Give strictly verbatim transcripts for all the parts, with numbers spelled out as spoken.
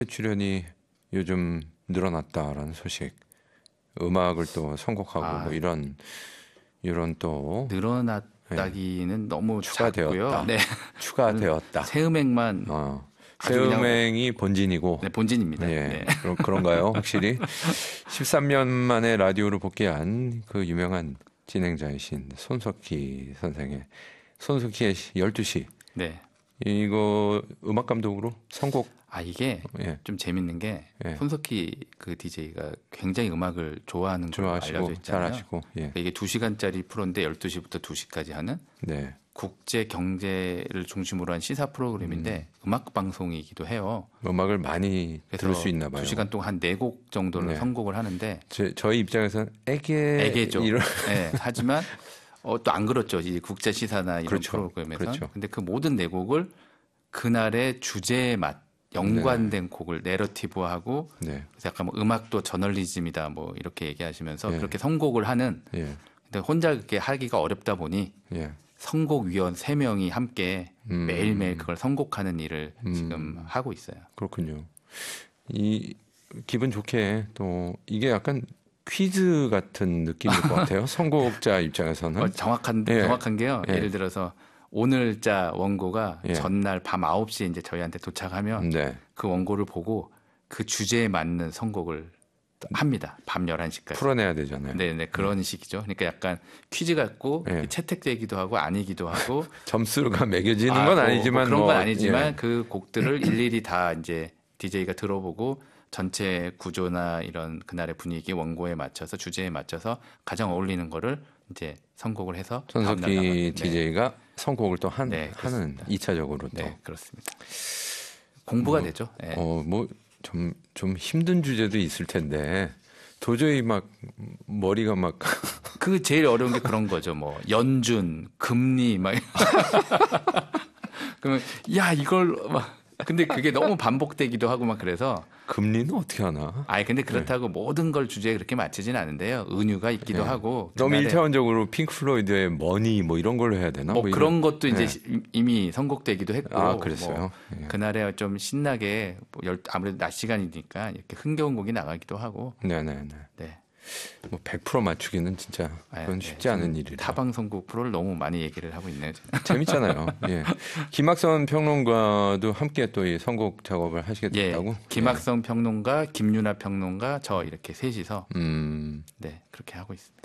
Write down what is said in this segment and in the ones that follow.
출연이 요즘 늘어났다라는 소식. 음악을 또 선곡하고 아. 뭐 이런 이런 또 늘어났다기는 너무 추가되었다. 작고요. 네. 추가되었다. 새 음악만 어. 아주 새 그냥- 음행이 본진이고. 네, 본진입니다. 예. 네. 그런 그런가요? 확실히 십삼 년 만에 라디오를 복귀한 그 유명한 진행자이신 손석희 선생의 손석희의 열두 시. 네. 이거 음악 감독으로 선곡. 아 이게 예. 좀 재밌는 게 예. 손석희 그 디제이가 굉장히 음악을 좋아하는 걸로 알려져 좋아하시고 있잖아요. 잘하시고. 예. 이게 두 시간짜리 프로인데 열두 시부터 두 시까지 하는 네. 국제 경제를 중심으로 한 시사 프로그램인데 음. 악 방송이기도 해요. 음악을 많이 들을 수 있나 봐요. 두 시간 동안 한 네 곡 정도를 네. 선곡을 하는데 저, 저희 입장에서는 애게 애게죠. 이런 네, 하지만 어, 또 안 그렇죠. 이 국제 시사나 이런 그렇죠. 프로그램에서. 그렇죠. 근데 그 모든 네 곡을 그날의 주제에 맞 연관된 곡을 내러티브하고 네. 그래서 약간 뭐 음악도 저널리즘이다 뭐 이렇게 얘기하시면서 예. 그렇게 선곡을 하는 예. 근데 혼자 그렇게 하기가 어렵다 보니 예. 선곡위원 세 명이 함께 음. 매일매일 그걸 선곡하는 일을 음. 지금 하고 있어요. 그렇군요. 이 기분 좋게 또 이게 약간 퀴즈 같은 느낌일 것 같아요. 선곡자 입장에서는. 어, 정확한 예. 정확한 게요. 예. 예를 들어서 오늘자 원고가 예. 전날 밤 아홉 시에 이제 저희한테 도착하면 네. 그 원고를 보고 그 주제에 맞는 선곡을 합니다. 밤 열한 시까지. 풀어내야 되잖아요. 네, 네, 그런 식이죠. 그러니까 약간 퀴즈 같고 예. 채택되기도 하고 아니기도 하고 점수가 매겨지는 아, 건 뭐, 아니지만 뭐 그런 뭐, 건 아니지만 예. 그 곡들을 일일이 다 이제 디제이가 들어보고 전체 구조나 이런 그날의 분위기 원고에 맞춰서 주제에 맞춰서 가장 어울리는 거를 이제 선곡을 해서 다음날 손석희 나가는. 디제이가 선곡을 또 한, 네, 하는 그렇습니다. 이 차적으로 또. 네, 그렇습니다. 공부가 뭐, 되죠. 네. 어, 뭐, 좀, 좀 힘든 주제도 있을 텐데, 도저히 막, 머리가 막, 그 제일 어려운 게 그런 거죠. 뭐 연준, 금리 막 그러면 야 이걸 막 근데 그게 너무 반복되기도 하고 막 그래서 금리는 어떻게 하나? 아니 근데 그렇다고 모든 걸 주제에 그렇게 맞추진 않은데요. 은유가 있기도 네. 하고 너무 그날에 일차원적으로 핑크 플로이드의 머니 뭐 이런 걸로 해야 되나? 뭐 뭐 그런 이런- 것도 이제 네. 시- 이미 선곡되기도 했고 아, 그랬어요? 뭐 예. 그날에 좀 신나게 뭐 열- 아무래도 낮 시간이니까 이렇게 흥겨운 곡이 나가기도 하고 네네네. 네. 뭐 백 퍼센트 맞추기는 진짜 그건 네, 쉽지 네. 않은 일이라. 타방송국 프로를 너무 많이 얘기를 하고 있네요. 제가. 재밌잖아요. 예. 김학선 평론가도 함께 또 이 선곡 작업을 하시게 예, 됐다고? 김학성 평론가, 김윤아 평론가, 저 이렇게 셋이서 예. 음, 네 그렇게 하고 있습니다.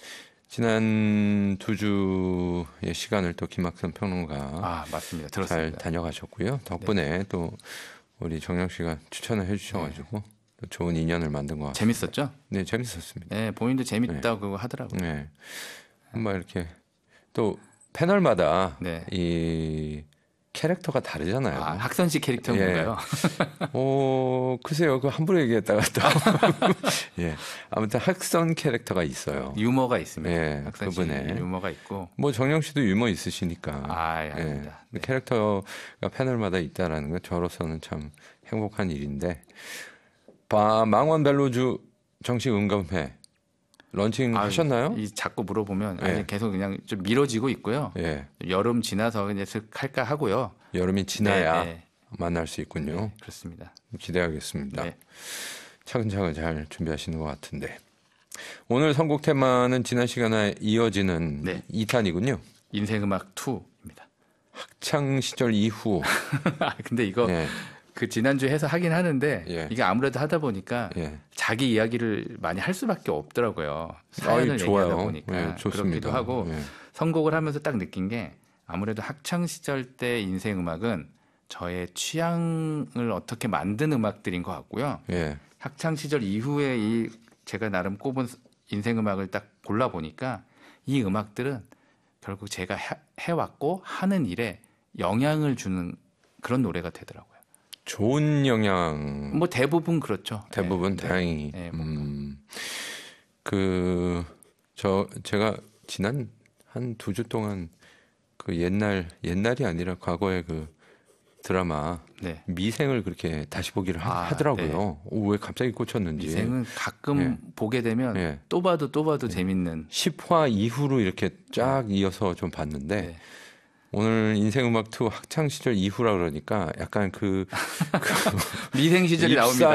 지난 두 주의 시간을 또 김학선 평론가 아 맞습니다. 잘 들었습니다. 다녀가셨고요. 덕분에 또 우리 정영 씨가 추천을 해주셔가지고 또 좋은 인연을 만든 것 같아요. 재밌었죠? 네, 재밌었습니다. 네, 본인도 재밌다고 하더라고요. 네, 뭐 이렇게 또 패널마다 네. 이 캐릭터가 다르잖아요. 아, 학선 씨 캐릭터인 예. 건가요? 어, 글쎄요. 그 함부로 얘기했다가 또. 예. 아무튼 학선 캐릭터가 있어요. 유머가 있습니다. 예, 학선 씨 그분의. 유머가 있고. 뭐 정영 씨도 유머 있으시니까. 아, 예, 예. 아닙니다. 네. 캐릭터가 패널마다 있다라는 건 저로서는 참 행복한 일인데. 바, 망원 벨로주 정식 음감회 런칭 아, 하셨나요? 이 자꾸 물어보면 예. 아니, 계속 그냥 좀 미뤄지고 있고요. 예. 여름 지나서 이제 슥 할까 하고요. 여름이 지나야 네, 네. 만날 수 있군요. 네, 그렇습니다. 기대하겠습니다. 네. 차근차근 잘 준비하시는 것 같은데. 오늘 선곡 테마는 지난 시간에 이어지는 네. 이 탄이군요. 인생음악 이입니다. 학창 시절 이후. 근데 이거 예, 그 지난주에 해서 하긴 하는데 예. 이게 아무래도 하다 보니까 예. 자기 이야기를 많이 할 수밖에 없더라고요. 사연을 아유, 얘기하다 좋아요. 보니까 예, 좋습니다. 그렇기도 하고 예. 선곡을 하면서 딱 느낀 게 아무래도 학창 시절 때 인생 음악은 저의 취향을 어떻게 만든 음악들인 것 같고요. 예. 학창 시절 이후에 이 제가 나름 꼽은 인생 음악을 딱 골라 보니까 이 음악들은 결국 제가 해, 해왔고 하는 일에 영향을 주는 그런 노래가 되더라고요. 좋은 영향 뭐 대부분 그렇죠. 대부분 네, 다행히. 네, 뭐. 음, 그, 저, 제가 지난 한 두 주 동안 그 옛날, 옛날이 아니라 과거의 그 드라마 네. 미생을 그렇게 다시 보기를 하, 아, 하더라고요. 오, 왜 갑자기 꽂혔는지. 미생은 가끔 예. 보게 되면 예. 또 봐도 또 봐도 재밌는. 십 화 이후로 이렇게 쫙 이어서 좀 봤는데 네. 오늘 인생음악 투 학창 시절 이후라 그러니까 약간 그, 그 미생 시절이 입사 나옵니다.